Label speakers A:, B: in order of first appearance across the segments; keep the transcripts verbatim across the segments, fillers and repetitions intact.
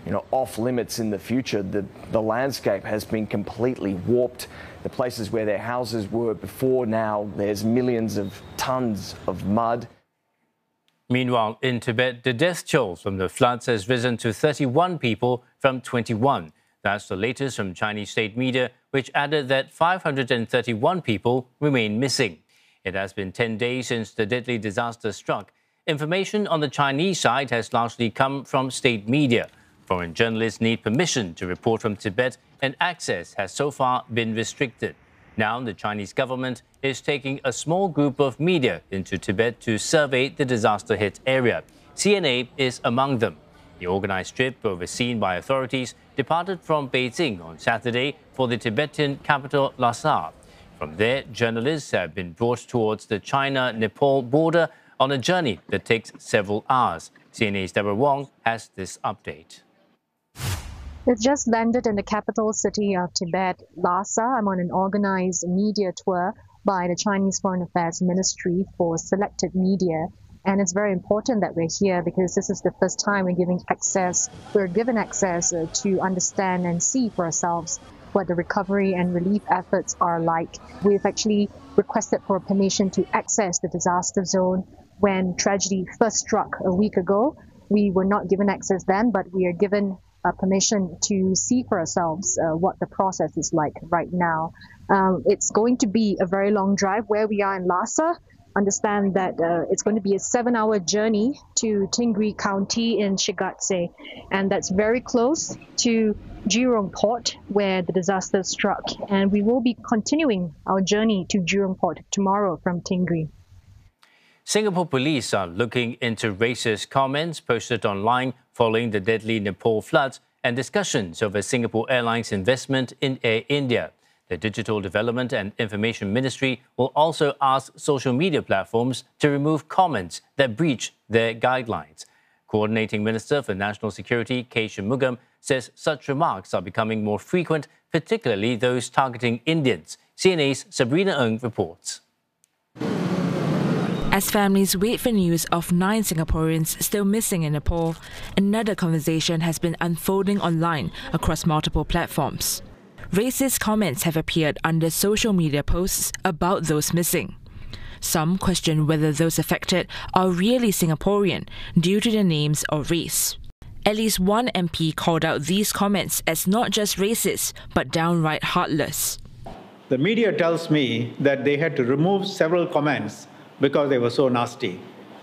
A: you know, off limits in the future. The, the landscape has been completely warped. The places where their houses were before, now there's millions of tons of mud.
B: Meanwhile, in Tibet, the death toll from the floods has risen to thirty-one people from twenty-one. That's the latest from Chinese state media, which added that five hundred thirty-one people remain missing. It has been ten days since the deadly disaster struck. Information on the Chinese side has largely come from state media. Foreign journalists need permission to report from Tibet, and access has so far been restricted. Now, the Chinese government is taking a small group of media into Tibet to survey the disaster-hit area. C N A is among them. The organized trip, overseen by authorities, departed from Beijing on Saturday for the Tibetan capital Lhasa. From there, journalists have been brought towards the China-Nepal border on a journey that takes several hours. C N A's Deborah Wong has this update.
C: It's just landed in the capital city of Tibet, Lhasa. I'm on an organized media tour by the Chinese Foreign Affairs Ministry for selected media. And it's very important that we're here because this is the first time we're giving access, we're given access uh, to understand and see for ourselves what the recovery and relief efforts are like. We've actually requested for permission to access the disaster zone when tragedy first struck a week ago. We were not given access then, but we are given uh, permission to see for ourselves uh, what the process is like right now. Um, it's going to be a very long drive where we are in Lhasa. Understand that uh, it's going to be a seven-hour journey to Tingri County in Shigatse, and that's very close to Jurong Port, where the disaster struck. And we will be continuing our journey to Jurong Port tomorrow from Tingri.
B: Singapore police are looking into racist comments posted online following the deadly Nepal floods and discussions over Singapore Airlines' investment in Air India. The Digital Development and Information Ministry will also ask social media platforms to remove comments that breach their guidelines. Coordinating Minister for National Security, K. Shanmugam, says such remarks are becoming more frequent, particularly those targeting Indians. C N A's Sabrina Ng reports.
D: As families wait for news of nine Singaporeans still missing in Nepal, another conversation has been unfolding online across multiple platforms. Racist comments have appeared under social media posts about those missing. Some question whether those affected are really Singaporean due to their names or race. At least one M P called out these comments as not just racist, but downright heartless.
E: The media tells me that they had to remove several comments because they were so nasty.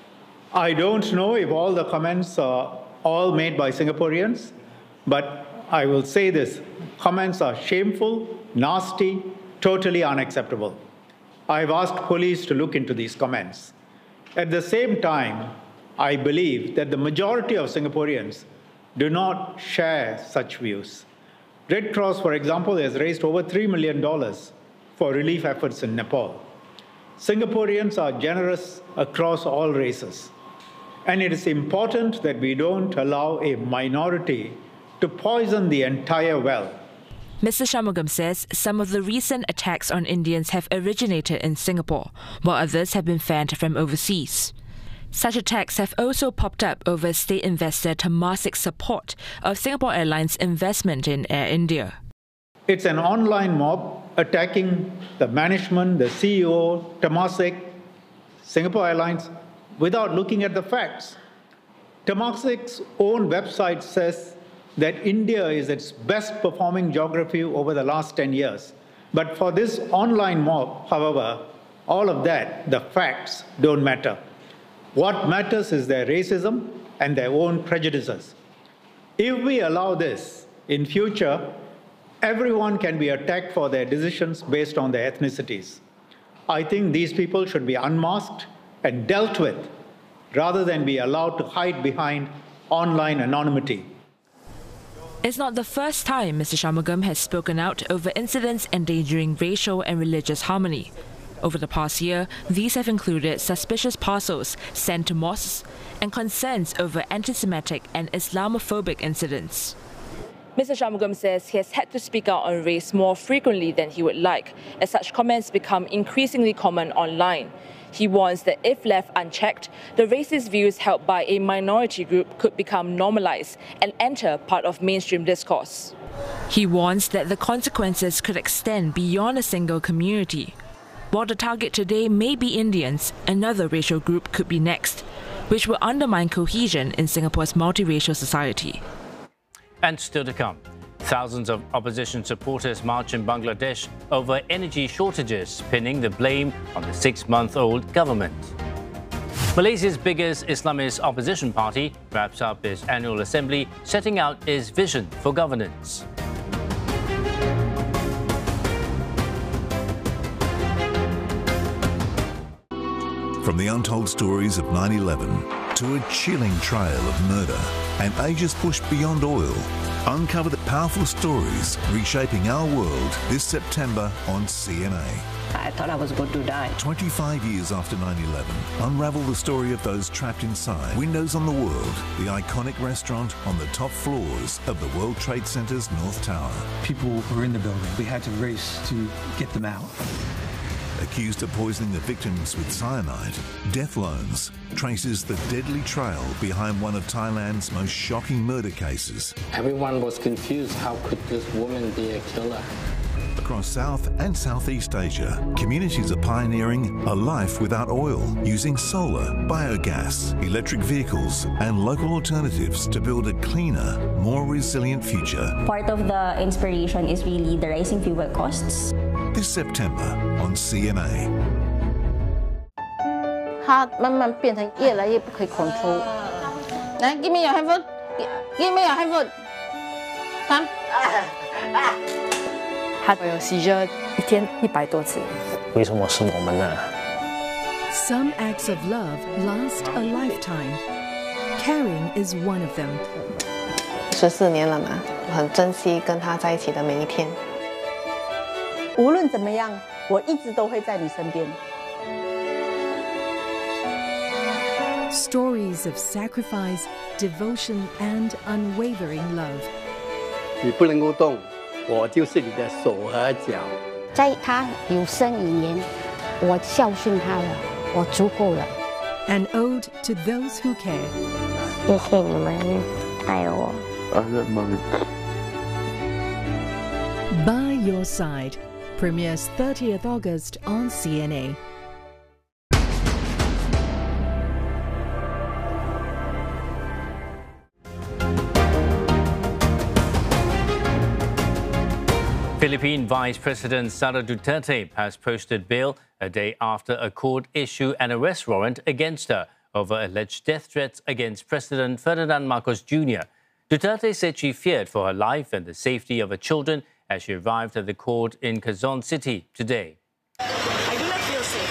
E: I don't know if all the comments are all made by Singaporeans, but I will say this, comments are shameful, nasty, totally unacceptable. I've asked police to look into these comments. At the same time, I believe that the majority of Singaporeans do not share such views. Red Cross, for example, has raised over three million dollars for relief efforts in Nepal. Singaporeans are generous across all races, and it is important that we don't allow a minority to poison the entire well.
D: Mister Shanmugam says some of the recent attacks on Indians have originated in Singapore, while others have been fanned from overseas. Such attacks have also popped up over state investor Temasek's support of Singapore Airlines' investment in Air India.
E: It's an online mob attacking the management, the C E O, Temasek, Singapore Airlines, without looking at the facts. Temasek's own website says that India is its best performing geography over the last ten years. But for this online mob, however, all of that, the facts, don't matter. What matters is their racism and their own prejudices. If we allow this in future, everyone can be attacked for their decisions based on their ethnicities. I think these people should be unmasked and dealt with rather than be allowed to hide behind online anonymity.
D: It's not the first time Mister Shanmugam has spoken out over incidents endangering racial and religious harmony. Over the past year, these have included suspicious parcels sent to mosques and concerns over anti-Semitic and Islamophobic incidents.
F: Mister Shanmugam says he has had to speak out on race more frequently than he would like, as such comments become increasingly common online. He warns that if left unchecked, the racist views held by a minority group could become normalized and enter part of mainstream discourse.
D: He warns that the consequences could extend beyond a single community. While the target today may be Indians, another racial group could be next, which will undermine cohesion in Singapore's multiracial society.
B: And still to come, thousands of opposition supporters march in Bangladesh over energy shortages, pinning the blame on the six-month-old government. Malaysia's biggest Islamist opposition party wraps up its annual assembly, setting out its vision for governance.
G: From the untold stories of nine eleven to a chilling trail of murder and ages pushed beyond oil, uncover the powerful stories reshaping our world this September on C N A.
H: I thought I was going to die.
G: twenty-five years after nine eleven, unravel the story of those trapped inside Windows on the World, the iconic restaurant on the top floors of the World Trade Center's North Tower.
I: People were in the building. We had to race to get them out.
G: Accused of poisoning the victims with cyanide, Death Loans traces the deadly trail behind one of Thailand's most shocking murder cases.
J: Everyone was confused. How could this woman be a killer?
G: Across South and Southeast Asia, communities are pioneering a life without oil, using solar, biogas, electric vehicles and local alternatives to build a cleaner, more resilient future.
K: Part of the inspiration is really the rising fuel costs.
G: This September on C N A.
L: 它慢慢变成越来越不可以 control。来 ，give me your handphone， give me your handphone。Come。
M: 他有 seizure 一天一百多次。
J: 为什么是我们呢？
N: Some acts of love last a lifetime. Caring is one of them.
O: 十四年了嘛，我很珍惜跟他在一起的每一天。
P: 无论怎么样，我一直都会在你身边。
N: Stories of sacrifice, devotion, and unwavering love.
Q: 你不能够动，我就是你的手和脚。
R: 在他有生以年，我孝顺他了，我足够了。
N: An ode to those who care.
S: 谢谢你们爱我。
N: By Your Side premieres thirtieth August on C N A.
B: Philippine Vice President Sara Duterte has posted bail a day after a court issued an arrest warrant against her over alleged death threats against President Ferdinand Marcos Junior Duterte said she feared for her life and the safety of her children as she arrived at the court in Quezon City today.
T: I do not feel safe.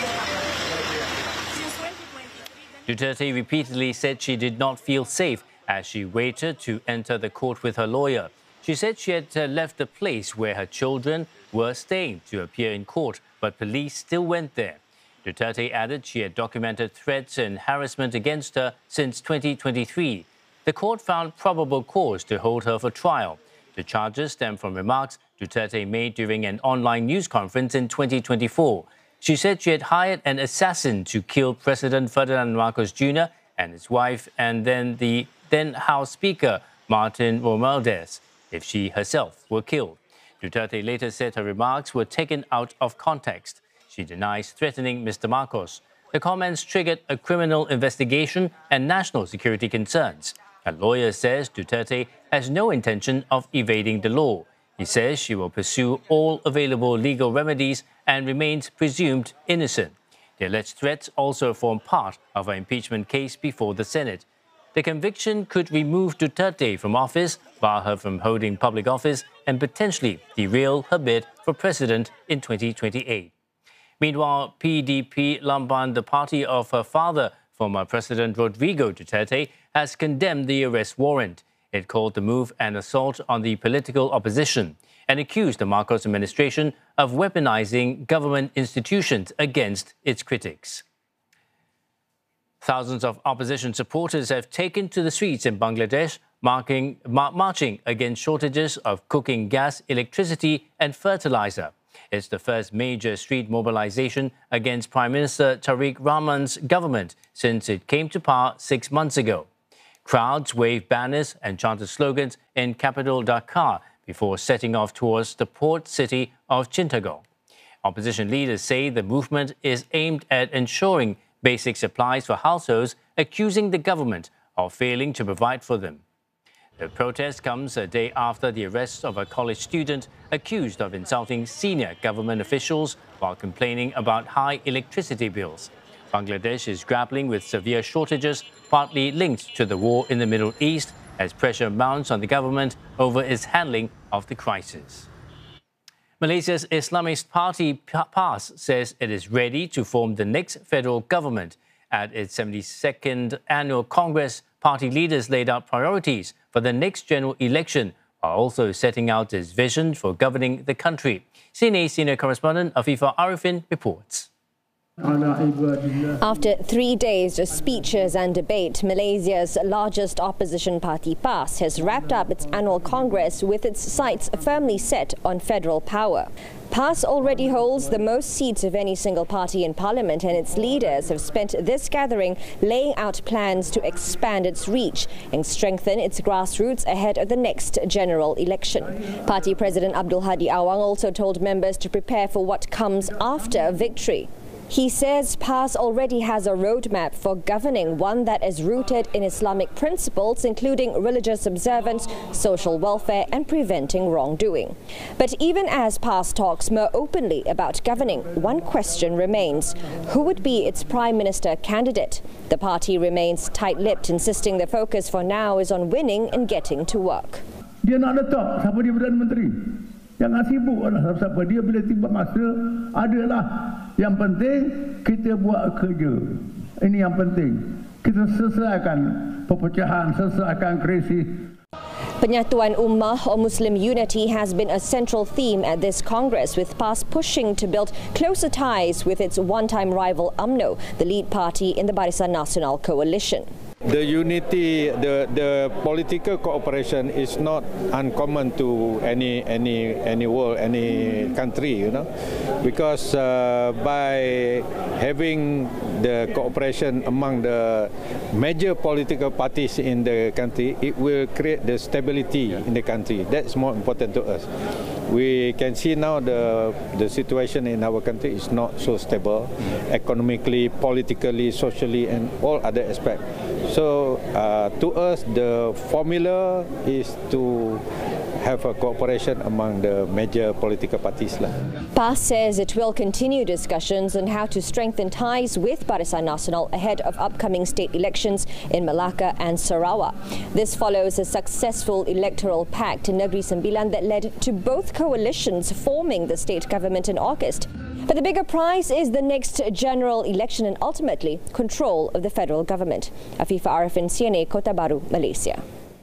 B: Duterte repeatedly said she did not feel safe as she waited to enter the court with her lawyer. She said she had uh, left the place where her children were staying to appear in court, but police still went there. Duterte added she had documented threats and harassment against her since twenty twenty-three. The court found probable cause to hold her for trial. The charges stem from remarks Duterte made during an online news conference in twenty twenty-four. She said she had hired an assassin to kill President Ferdinand Marcos Junior and his wife and then the then House Speaker Martin Romualdez if she herself were killed. Duterte later said her remarks were taken out of context. She denies threatening Mister Marcos. The comments triggered a criminal investigation and national security concerns. Her lawyer says Duterte has no intention of evading the law. He says she will pursue all available legal remedies and remains presumed innocent. The alleged threats also form part of her impeachment case before the Senate. The conviction could remove Duterte from office, bar her from holding public office, and potentially derail her bid for president in twenty twenty-eight. Meanwhile, P D P Lamban, the party of her father, former President Rodrigo Duterte, has condemned the arrest warrant. It called the move an assault on the political opposition and accused the Marcos administration of weaponizing government institutions against its critics. Thousands of opposition supporters have taken to the streets in Bangladesh, marking, mar- marching against shortages of cooking gas, electricity and fertilizer. It's the first major street mobilization against Prime Minister Tariq Rahman's government since it came to power six months ago. Crowds waved banners and chanted slogans in capital Dhaka before setting off towards the port city of Chittagong. Opposition leaders say the movement is aimed at ensuring basic supplies for households, accusing the government of failing to provide for them. The protest comes a day after the arrest of a college student accused of insulting senior government officials while complaining about high electricity bills. Bangladesh is grappling with severe shortages, partly linked to the war in the Middle East, as pressure mounts on the government over its handling of the crisis. Malaysia's Islamist party PAS says it is ready to form the next federal government. At its seventy-second annual Congress, party leaders laid out priorities for the next general election, while also setting out its vision for governing the country. C N A senior correspondent Afifah Arifin reports.
U: After three days of speeches and debate, Malaysia's largest opposition party, PAS, has wrapped up its annual Congress with its sights firmly set on federal power. PAS already holds the most seats of any single party in parliament, and its leaders have spent this gathering laying out plans to expand its reach and strengthen its grassroots ahead of the next general election. Party President Abdul Hadi Awang also told members to prepare for what comes after victory. He says PAS already has a roadmap for governing, one that is rooted in Islamic principles, including religious observance, social welfare and preventing wrongdoing. But even as PAS talks more openly about governing, one question remains: who would be its Prime Minister candidate? The party remains tight-lipped, insisting the focus for now is on winning and getting to work.
V: Dia nak letak siapa dia Perdana Menteri. Jangan sibuk lah siapa dia, bila tiba masa adalah yang penting kita buat kerja. Ini yang penting. Kita selesaikan perpecahan, selesaikan krisis.
U: Penyatuan Ummah or Muslim unity has been a central theme at this Congress, with PAS pushing to build closer ties with its one-time rival U M N O, the lead party in the Barisan Nasional coalition.
W: The unity, the the political cooperation is not uncommon to any any any world, any country, you know, because uh, by having the cooperation among the major political parties in the country, it will create the stability in the country. That's more important to us. We can see now the the situation in our country is not so stable, economically, politically, socially, and all other aspects. So uh, to us, the formula is to have a cooperation among the major political parties.
U: PAS says it will continue discussions on how to strengthen ties with Barisan Nasional ahead of upcoming state elections in Malacca and Sarawak. This follows a successful electoral pact in Negeri Sembilan that led to both coalitions forming the state government in August. But the bigger prize is the next general election and ultimately control of the federal government. Afifah Arifin, C N A, Kota Baru, Malaysia.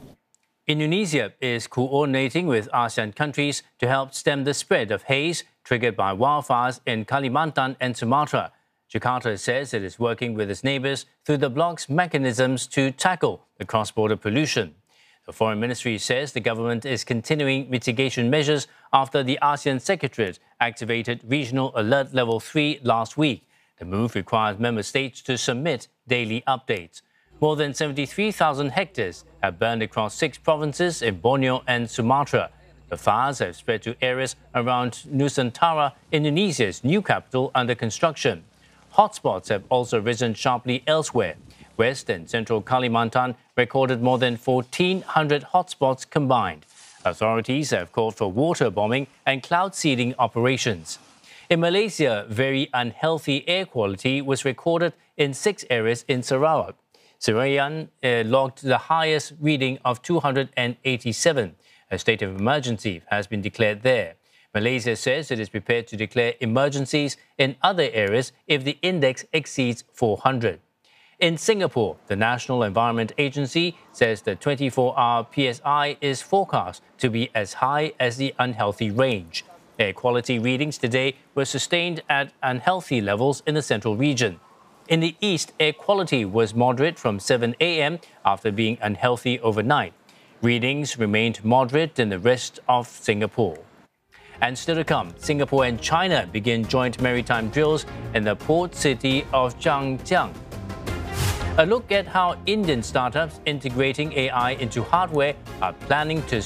B: Indonesia is coordinating with ASEAN countries to help stem the spread of haze triggered by wildfires in Kalimantan and Sumatra. Jakarta says it is working with its neighbours through the bloc's mechanisms to tackle the cross-border pollution. The Foreign Ministry says the government is continuing mitigation measures after the ASEAN Secretariat activated Regional Alert Level three last week. The move requires member states to submit daily updates. More than seventy-three thousand hectares have burned across six provinces in Borneo and Sumatra. The fires have spread to areas around Nusantara, Indonesia's new capital under construction. Hotspots have also risen sharply elsewhere. West and Central Kalimantan recorded more than fourteen hundred hotspots combined. Authorities have called for water bombing and cloud seeding operations. In Malaysia, very unhealthy air quality was recorded in six areas in Sarawak. Serayan uh, logged the highest reading of two hundred eighty-seven. A state of emergency has been declared there. Malaysia says it is prepared to declare emergencies in other areas if the index exceeds four hundred. In Singapore, the National Environment Agency says the twenty-four hour P S I is forecast to be as high as the unhealthy range. Air quality readings today were sustained at unhealthy levels in the central region. In the east, air quality was moderate from seven a m after being unhealthy overnight. Readings remained moderate in the rest of Singapore. And still to come, Singapore and China begin joint maritime drills in the port city of Zhangjiang. A look at how Indian startups integrating A I into hardware are planning to